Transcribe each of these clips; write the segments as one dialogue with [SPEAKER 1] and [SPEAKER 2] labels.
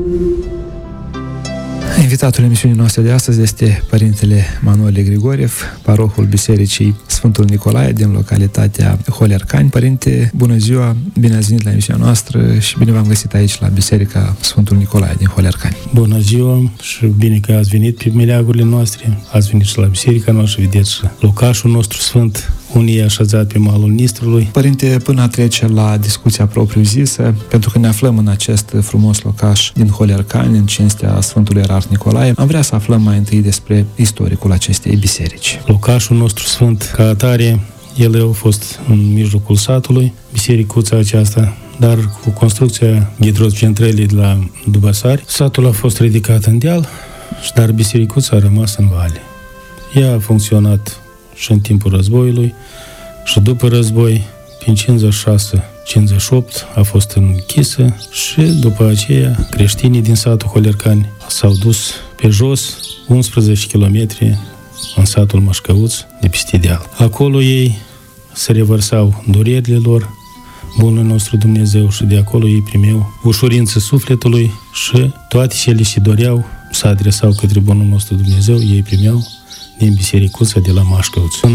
[SPEAKER 1] Invitatul emisiunii noastre de astăzi este Părintele Manole Grigoriev, parohul Bisericii Sfântul Nicolae din localitatea Holercani. Părinte, bună ziua, bine ați venit la emisiunea noastră și bine v-am găsit aici la Biserica Sfântul Nicolae din Holercani.
[SPEAKER 2] Bună ziua și bine că ați venit pe meleagurile noastre, ați venit și la biserica noastră, vedeți locașul nostru sfânt, unii e așezat pe malul Nistrului.
[SPEAKER 1] Părinte, până a trece la discuția propriu-zisă, pentru că ne aflăm în acest frumos locaș din Holercani, în cinstea Sfântului Ierarh Nicolae, am vrea să aflăm mai întâi despre istoricul acestei biserici.
[SPEAKER 2] Locașul nostru sfânt, ca atare, el a fost în mijlocul satului, bisericuța aceasta, dar cu construcția hidrocentrării de la Dubăsari, satul a fost ridicat în deal, dar bisericuța a rămas în vale. Ea a funcționat și în timpul războiului și după război, prin 56-58 a fost închisă și după aceea creștinii din satul Holercani s-au dus pe jos 11 km în satul Mășcăuț de peste deal. Acolo ei se revărsau durerile lor bunul nostru Dumnezeu și de acolo ei primeau ușurință sufletului și toate cele ce doreau să adresau către bunul nostru Dumnezeu, ei primeau din bisericuța de la Mașcăuț. În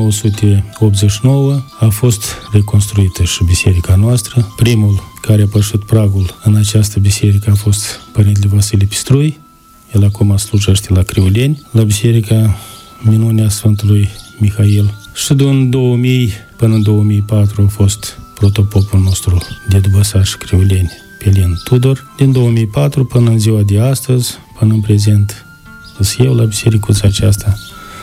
[SPEAKER 2] 1989 a fost reconstruită și biserica noastră. Primul care a pășit pragul în această biserică a fost Părintele Vasile Pistrui. El acum slujește la Criuleni, la biserica Minunea Sfântului Mihail. Și din 2000 până în 2004 a fost protopopul nostru de Dubăsari și Criuleni, Pelin Tudor. Din 2004 până în ziua de astăzi, până în prezent, eu la bisericuța aceasta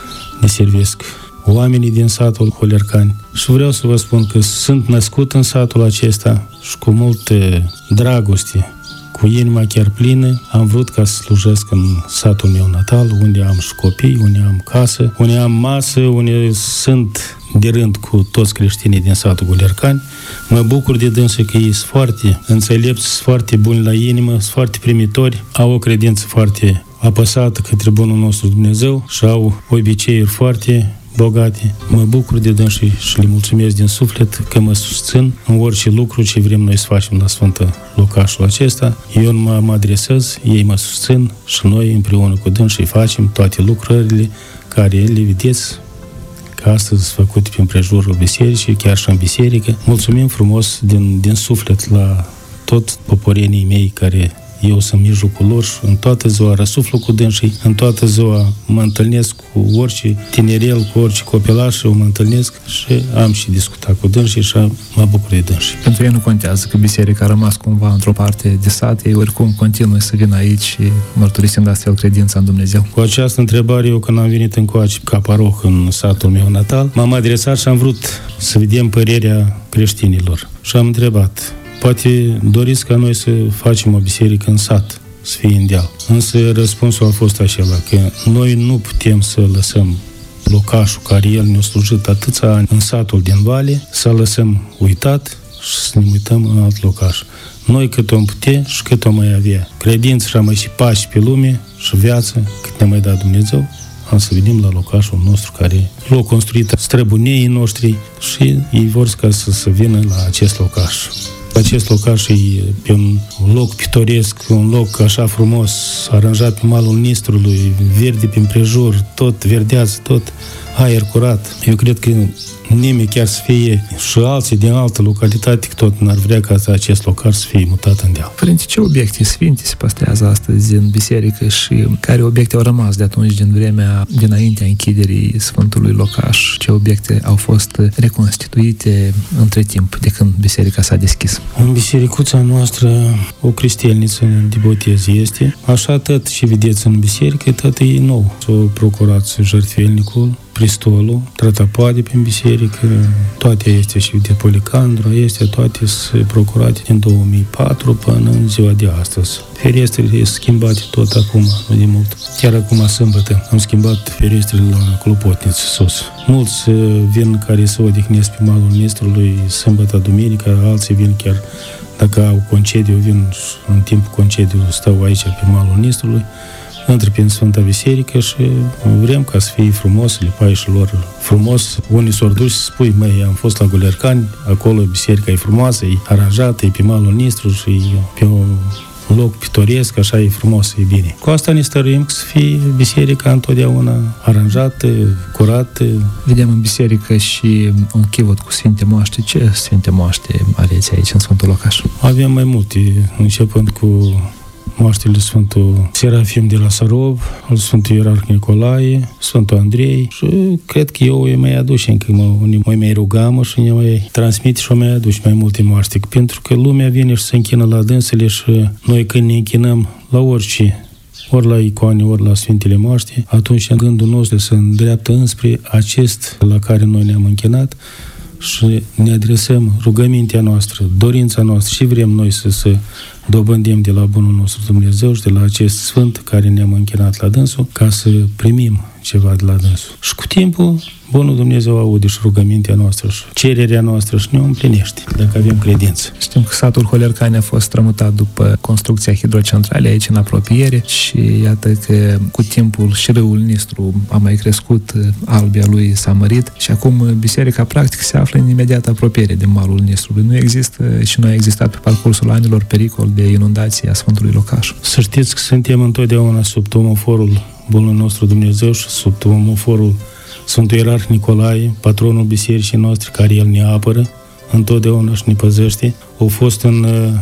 [SPEAKER 2] ne servesc oamenii din satul Holercani. Și vreau să vă spun că sunt născut în satul acesta și cu multă dragoste, cu inima chiar plină, am vrut ca să slujesc în satul meu natal, unde am și copii, unde am casă, unde am masă, unde sunt de rând cu toți creștinii din satul Holercani. Mă bucur de dânsă că ei sunt foarte înțelepți, sunt foarte buni la inimă, sunt foarte primitori, au o credință foarte apăsată către bunul nostru Dumnezeu și au obiceiuri foarte bogate. Mă bucur de dânsii și le mulțumesc din suflet că mă susțin în orice lucru ce vrem noi să facem la Sfântă locașul acesta. Eu mă adresez, ei mă susțin și noi împreună cu dânsii facem toate lucrările care le vedeți că astăzi sunt făcute prin prejurul bisericii, chiar și în biserică. Mulțumim frumos din suflet la tot poporenii mei care eu sunt în mijlocul lor și în toată ziua răsuflu cu dânsii, în toată ziua mă întâlnesc cu orice tinerel, cu orice copilaș, eu mă întâlnesc și am și discutat cu dânsii și mă bucur de dânsii.
[SPEAKER 1] Pentru ei nu contează că biserica a rămas cumva într-o parte de sat, ei oricum continuă să vină aici și mărturisind astfel credința în Dumnezeu.
[SPEAKER 2] Cu această întrebare, eu când am venit încoace ca paroh în satul meu natal, m-am adresat și am vrut să vedem părerea creștinilor. Și am întrebat: poate doriți ca noi să facem o biserică în sat, să fie în deal. Însă răspunsul a fost acela, că noi nu putem să lăsăm locașul care el ne-a slujit atâția ani în satul din vale, să lăsăm uitat și să ne uităm în alt locaș. Noi cât om putea și cât o mai avea. Credință și am și pași pe lume și viață, cât ne-a mai dat Dumnezeu, am să venim la locașul nostru care l-a construit străbuneii noștri și ei vor ca să vină la acest locaș. Acest locaș e pe un loc pitoresc, un loc așa frumos, aranjat pe malul Nistrului, verde prin prejur, tot verdeață, tot aer curat. Eu cred că nimeni chiar să fie și alții din altă localitate, tot n-ar vrea ca acest locaș să fie mutat în deal.
[SPEAKER 1] Părinte, ce obiecte sfinte se păstrează astăzi în biserică și care obiecte au rămas de atunci, din vremea dinaintea închiderii Sfântului Locaș? Ce obiecte au fost reconstituite între timp de când biserica s-a deschis?
[SPEAKER 2] În bisericuța noastră o cristelniță de botez este. Așa tot ce vedeți în biserică, tot e nou. S-o procurați jertfelnicul, prestolul, tratapoade prin biserică, toate este și de policandru, este toate sunt procurate din 2004 până în ziua de astăzi. Ferestrele sunt schimbate tot acum, nu de mult. Chiar acum sâmbătă am schimbat ferestrele la Clopotniță sus. Mulți vin care se odihnesc pe malul Nistrului sâmbătă, duminică, alții vin chiar dacă au concediu, vin în timpul concediului, stau aici pe malul Nistrului, intră prin Sfânta Biserică și vrem ca să fie frumos, lipaișul lor frumos. Unii s-au dus și spui, măi, am fost la Gulercani, acolo biserica e frumoasă, e aranjată, e pe malul Nistru și e pe o un loc pitoresc, așa e frumos, e bine. Cu asta ne stăruim să fie biserica întotdeauna aranjată, curată.
[SPEAKER 1] Vedem în biserică și un chivot cu Sfinte Moaște. Ce Sfinte Moaște aveți aici în Sfântul Locaș?
[SPEAKER 2] Avem mai multe, începând cu moaștele Sfântul Serafim de la Sarov, al Sfântul Ierarh Nicolae, Sfântul Andrei și cred că eu îi mai aduc încă, mă mai rugam și ne mai transmit și o mai aduc mai multe moaște, pentru că lumea vine și se închină la dânsele și noi când ne închinăm la orice, ori la icoane, ori la Sfintele Moaște, atunci gândul nostru se îndreaptă înspre acest la care noi ne-am închinat și ne adresăm rugămintea noastră, dorința noastră și vrem noi să dobândim de la bunul nostru Dumnezeu și de la acest Sfânt care ne-am închinat la dânsul, ca să primim ceva de la dânsul. Și cu timpul, bunul Dumnezeu aude și rugămintea noastră și cererea noastră și ne împlinește, dacă avem credință.
[SPEAKER 1] Știm că satul Holercani a fost strămutat după construcția hidrocentralei aici în apropiere și iată că cu timpul și râul Nistru a mai crescut, albia lui s-a mărit și acum biserica practic se află în imediată apropiere de malul Nistrului. Nu există și nu a existat pe parcursul anilor pericol de inundație a Sfântului Locaș.
[SPEAKER 2] Să știți că suntem întotdeauna sub tomoforul bunului nostru Dumnezeu și sub tomoforul Sfântul Ierarh Nicolae, patronul bisericii noastre, care el ne apără întotdeauna și ne păzește. Au fost în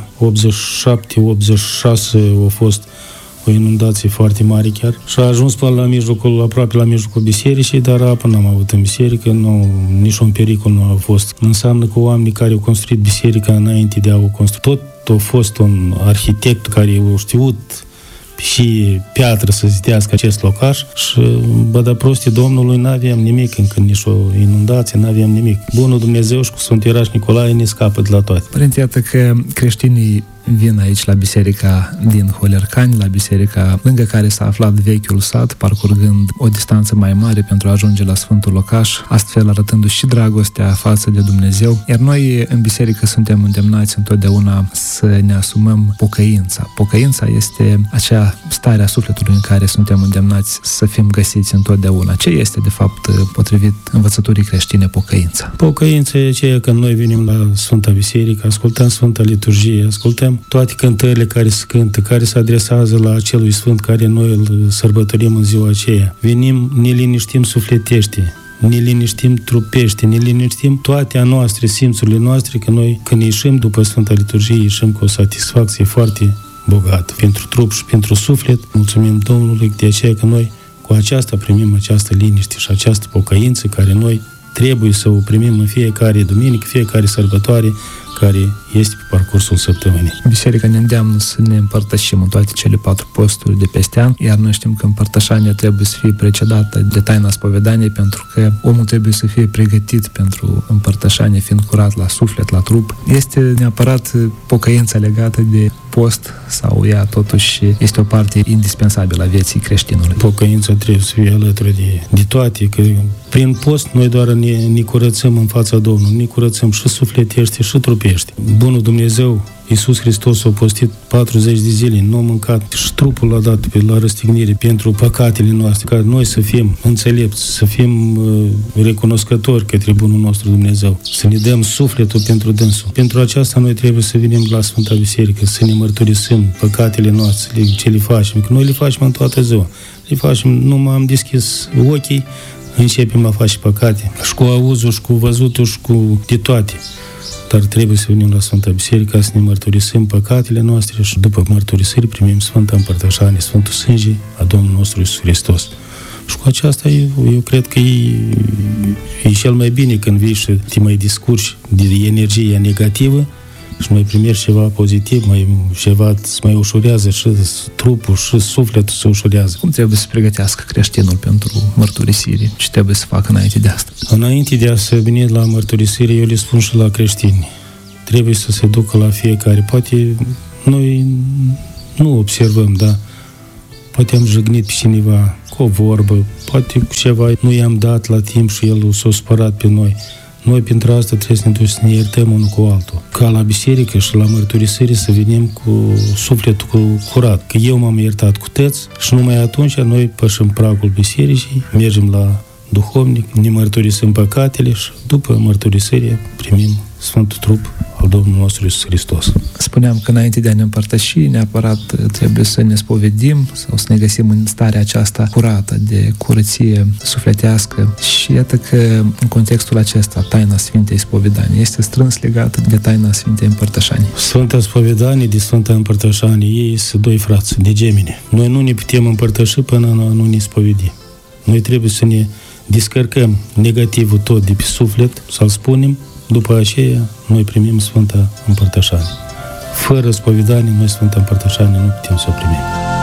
[SPEAKER 2] 87-86, a fost o inundație foarte mare chiar și a ajuns până la mijlocul, aproape la mijlocul bisericii, dar apă n-am avut în biserică, niciun pericol nu a fost. Înseamnă că oamenii care au construit biserica înainte de a o construi, tot a fost un arhitect care a știut și piatră să zidească acest locaș și, bă, da prostii Domnului, n-aveam nimic, încă nici o inundație, n-aveam nimic. Bunul Dumnezeu și cu Sfântul Ierarh Nicolae ne scapă de la toate.
[SPEAKER 1] Părinte, iată că creștinii vin aici la biserica din Holercani, la biserica lângă care s-a aflat vechiul sat, parcurgând o distanță mai mare pentru a ajunge la Sfântul Locaș, astfel arătându-și și dragostea față de Dumnezeu. Iar noi în biserică suntem îndemnați întotdeauna să ne asumăm pocăința. Pocăința este acea stare a sufletului în care suntem îndemnați să fim găsiți întotdeauna. Ce este, de fapt, potrivit învățăturii creștine, pocăința?
[SPEAKER 2] Pocăința e aceea când noi venim la Sfânta Biserică, ascultăm Sfânta Liturghie, ascultăm toate cântările care se cântă, care se adresează la acelui Sfânt care noi îl sărbătorim în ziua aceea. Venim, ne liniștim sufletește, ne liniștim trupește, ne liniștim toate a noastre, simțurile noastre, că noi când ieșim după Sfânta Liturghie, ieșim cu o satisfacție foarte bogată pentru trup și pentru suflet. Mulțumim Domnului de aceea că noi cu aceasta primim această liniște și această pocăință care noi trebuie să o primim în fiecare duminică, fiecare sărbătoare care este pe parcursul săptămânii.
[SPEAKER 1] Biserica ne îndeamnă să ne împărtășim în toate cele 4 posturi de peste an, iar noi știm că împărtășania trebuie să fie precedată de taina spovedaniei, pentru că omul trebuie să fie pregătit pentru împărtășanie, fiind curat la suflet, la trup. Este neapărat pocăința legată de post sau ea totuși este o parte indispensabilă a vieții creștinului?
[SPEAKER 2] Pocăința trebuie să fie alături de toate, că prin post noi doar ne curățăm în fața Domnului, ne curățăm și sufletește și trupește. Bunul Dumnezeu, Iisus Hristos a postit 40 de zile, nu a mâncat și trupul l-a dat la răstignire pentru păcatele noastre, ca noi să fim înțelepți, să fim recunoscători către bunul nostru Dumnezeu, să ne dăm sufletul pentru dânsul. Pentru aceasta noi trebuie să venim la Sfânta Biserică, să ne mărturisim păcatele noastre, ce le facem, că noi le facem în toată ziua. Le facem, numai am deschis ochii, începem a face păcate, și cu auzul, și cu văzutul, și cu de toate. Dar trebuie să venim la Sfânta Biserică să ne mărturisim păcatele noastre și după mărturisiri primim Sfânta Împărtășanie, Sfântul Sânge a Domnului nostru Iisus Hristos. Și cu aceasta eu cred că e cel mai bine când vii și te mai discurci de energia negativă și mai primești ceva pozitiv, ceva îți mai ușurează și trupul și sufletul se ușurează.
[SPEAKER 1] Cum trebuie să se pregătească creștinul pentru mărturisire? Ce trebuie să facă înainte de asta?
[SPEAKER 2] Înainte de a se veni la mărturisire, eu le spun și la creștini. Trebuie să se ducă la fiecare. Poate noi nu observăm, dar poate am jignit pe cineva cu o vorbă, poate cu ceva nu i-am dat la timp și el s-a supărat pe noi. Noi pentru asta trebuie să ne ducem să ne iertăm unul cu altul. Ca la biserică și la mărturisire să venim cu sufletul curat. Că eu m-am iertat cu tăți și numai atunci noi pășim pragul bisericii, mergem la duhovnic, ne mărturisim păcatele și după mărturisire primim Sfântul Trup al Domnului nostru Iisus Hristos.
[SPEAKER 1] Spuneam că înainte de a ne împărtăși, neapărat trebuie să ne spovedim sau să ne găsim în starea aceasta curată, de curăție sufletească. Și iată că în contextul acesta, taina Sfintei Spovedanii este strâns legată de taina Sfintei Împărtășanii.
[SPEAKER 2] Sfânta Spovedanie de Sfânta Împărtășanie, ei sunt doi frați de gemene. Noi nu ne putem împărtăși până nu ne spovedim. Noi trebuie să ne descărcăm negativul tot de pe suflet, să-l spunem, după aceea noi primim Sfânta Împărtășanie. Fără spovedanie, noi Sfânta Împărtășanie nu putem să o primim.